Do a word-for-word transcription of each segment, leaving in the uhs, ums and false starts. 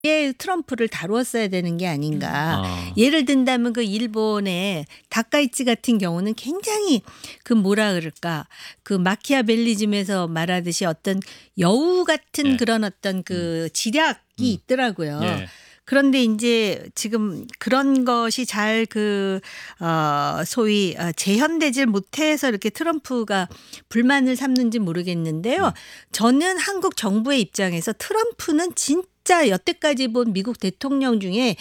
예, 트럼프를 다루었어야 되는 게 아닌가. 아. 예를 든다면 그 일본의 다카이치 같은 경우는 굉장히 그 뭐라 그럴까 그 마키아벨리즘에서 말하듯이 어떤 여우 같은 예. 그런 어떤 그 지략이 음. 있더라고요. 예. 그런데 이제 지금 그런 것이 잘 그 어 소위 어 재현되질 못해서 이렇게 트럼프가 불만을 삼는지 모르겠는데요. 음. 저는 한국 정부의 입장에서 트럼프는 진짜 여태까지 본 미국 대통령 중에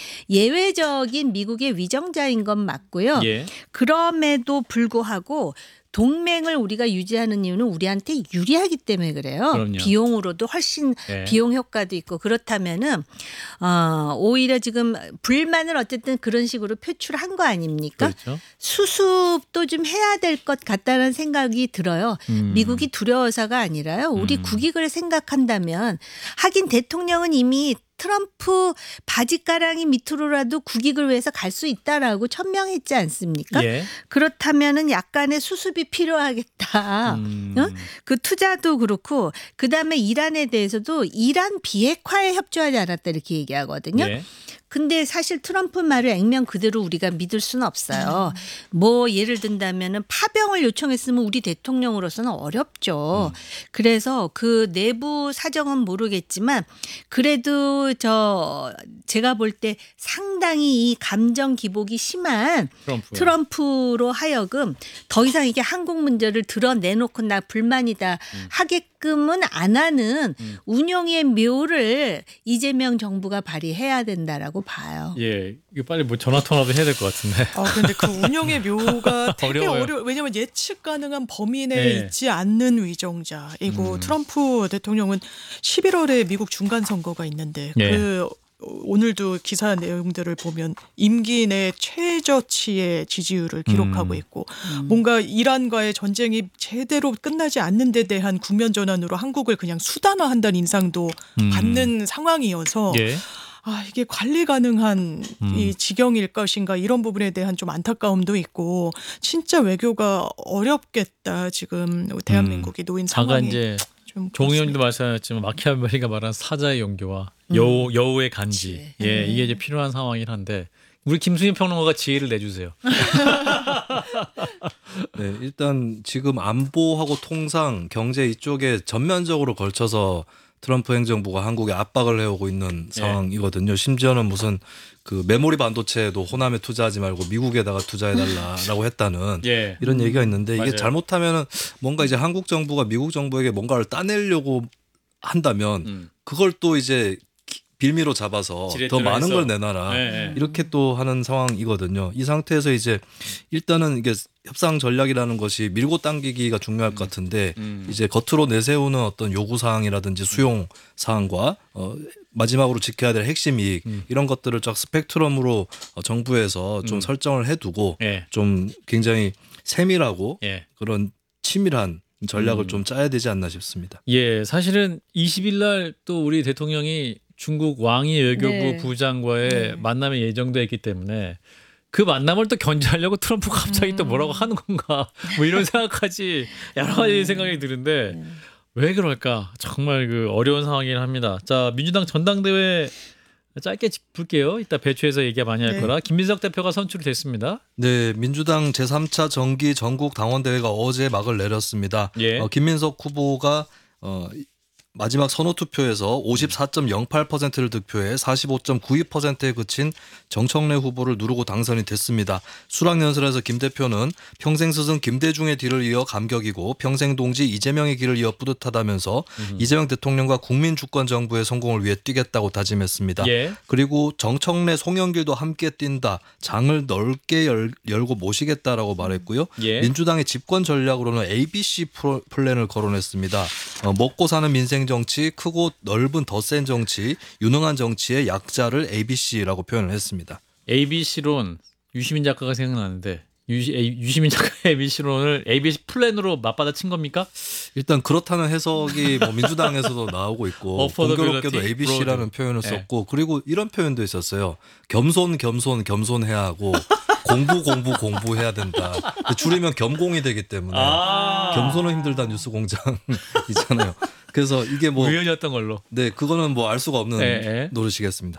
예외적인 미국의 위정자인 건 맞고요. 예. 그럼에도 불구하고 동맹을 우리가 유지하는 이유는 우리한테 유리하기 때문에 그래요. 그럼요. 비용으로도 훨씬 예. 비용 효과도 있고 그렇다면은 어, 오히려 지금 불만을 어쨌든 그런 식으로 표출한 거 아닙니까? 그렇죠. 수습도 좀 해야 될 것 같다는 생각이 들어요. 음. 미국이 두려워서가 아니라요. 우리 음. 국익을 생각한다면 하긴 대통령은 이미 트럼프 바지가랑이 밑으로라도 국익을 위해서 갈 수 있다라고 천명했지 않습니까? 예. 그렇다면은 약간의 수습이 필요하겠다. 음. 어? 그 투자도 그렇고 그다음에 이란에 대해서도 이란 비핵화에 협조하지 않았다 이렇게 얘기하거든요. 예. 근데 사실 트럼프 말을 액면 그대로 우리가 믿을 수는 없어요. 뭐 예를 든다면은 파병을 요청했으면 우리 대통령으로서는 어렵죠. 음. 그래서 그 내부 사정은 모르겠지만 그래도 저 제가 볼 때 상당히 이 감정 기복이 심한 트럼프. 트럼프로 하여금 더 이상 이게 한국 문제를 드러내놓고 나 불만이다 음. 하게끔은 안 하는 음. 운용의 묘를 이재명 정부가 발휘해야 된다라고 봐요. 예. 이거 빨리 뭐 전화 통화도 해야 될 것 같은데. 아 근데 그 운영의 묘가 되게 어려워요. 어려. 왜냐하면 예측 가능한 범위 내에 네. 있지 않는 위정자이고 음. 트럼프 대통령은 십일월에 미국 중간 선거가 있는데 예. 그 오늘도 기사 내용들을 보면 임기 내 최저치의 지지율을 기록하고 음. 있고 뭔가 이란과의 전쟁이 제대로 끝나지 않는 데 대한 국면 전환으로 한국을 그냥 수단화한다는 인상도 음. 받는 상황이어서 예. 아 이게 관리 가능한 음. 이 지경일 것인가 이런 부분에 대한 좀 안타까움도 있고 진짜 외교가 어렵겠다 지금 대한민국이 놓인 아까 상황이 이제 좀 종 의원님도 그렇습니다. 말씀하셨지만 마키아벨리가 말한 사자의 용기와 여우, 여우의 간지. 그치. 예, 이게 이제 필요한 상황이긴 한데 우리 김수인 평론가가 지혜를 내주세요. 네, 일단 지금 안보하고 통상, 경제 이쪽에 전면적으로 걸쳐서 트럼프 행정부가 한국에 압박을 해오고 있는 예. 상황이거든요. 심지어는 무슨 그 메모리 반도체도 호남에 투자하지 말고 미국에다가 투자해달라라고 했다는 예. 이런 얘기가 있는데 이게 맞아요. 잘못하면은 뭔가 이제 한국 정부가 미국 정부에게 뭔가를 따내려고 한다면 음. 그걸 또 이제 기- 빌미로 잡아서 더 지렛대로 많은 해서. 걸 내놔라. 예, 예. 이렇게 또 하는 상황이거든요. 이 상태에서 이제 일단은 이게 협상 전략이라는 것이 밀고 당기기가 중요할 것 같은데 음. 이제 겉으로 내세우는 어떤 요구 사항이라든지 수용 사항과 어 마지막으로 지켜야 될 핵심 이익 음. 이런 것들을 쫙 스펙트럼으로 어 정부에서 좀 음. 설정을 해두고 예. 좀 굉장히 세밀하고 예. 그런 치밀한 전략을 음. 좀 짜야 되지 않나 싶습니다. 예, 사실은 이십 일 날 또 우리 대통령이 중국 왕이 외교부 네. 부장과의 네. 만남이 예정돼 있기 때문에 그 만남을 또 견제하려고 트럼프가 갑자기 또 뭐라고 하는 건가 뭐 이런 생각까지 여러 가지 생각이 드는데 네. 왜 그럴까 정말 그 어려운 상황이긴 합니다. 자, 민주당 전당대회 짧게 볼게요. 이따 배추에서 얘기 많이 할 네. 거라. 김민석 대표가 선출이 됐습니다. 네, 민주당 제삼 차 정기 전국 당원대회가 어제 막을 내렸습니다. 예. 어, 김민석 후보가 어, 마지막 선호 투표에서 오십사 점 영팔 퍼센트를 득표해 사십오 점 구이 퍼센트에 그친 정청래 후보를 누르고 당선이 됐습니다. 수락연설에서 김 대표는 평생 스승 김대중의 뒤를 이어 감격이고 평생 동지 이재명의 길을 이어 뿌듯하다면서 음흠. 이재명 대통령과 국민 주권 정부의 성공을 위해 뛰겠다고 다짐했습니다. 예. 그리고 정청래 송영길도 함께 뛴다. 장을 넓게 열, 열고 모시겠다라고 말했고요. 예. 민주당의 집권 전략으로는 에이비씨 프로, 플랜을 거론했습니다. 어, 먹고 사는 민생 정치, 크고 넓은 더 센 정치, 유능한 정치의 약자를 에이비씨라고 표현을 했습니다. 에이비씨론 유시민 작가가 생각나는데 유시, 에이, 유시민 작가의 에이비씨론을 에이비씨 플랜으로 맞받아 친 겁니까? 일단 그렇다는 해석이 뭐 민주당에서도 나오고 있고 공교롭게도 Affordability 에이비씨라는 Broad. 표현을 네. 썼고 그리고 이런 표현도 있었어요. 겸손 겸손 겸손해야 하고 공부 공부 공부해야 된다. 줄이면 겸공이 되기 때문에 아. 겸손은 힘들다 뉴스 공장 있잖아요. 그래서 이게 뭐 우연이었던 걸로. 네, 그거는 뭐 알 수가 없는 예, 예. 노릇이겠습니다.